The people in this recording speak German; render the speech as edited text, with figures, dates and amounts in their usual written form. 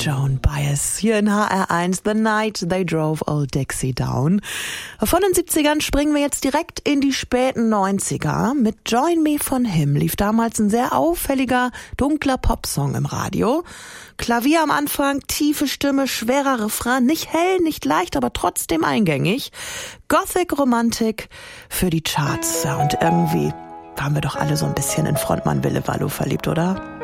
Joan Baez hier in HR1, The Night They Drove Old Dixie Down. Von den 70ern springen wir jetzt direkt in die späten 90er. Mit Join Me von Him lief damals ein sehr auffälliger, dunkler Popsong im Radio. Klavier am Anfang, tiefe Stimme, schwerer Refrain, nicht hell, nicht leicht, aber trotzdem eingängig. Gothic-Romantik für die Charts. Ja, und irgendwie waren wir doch alle so ein bisschen in Frontmann Wille Wallo verliebt, oder?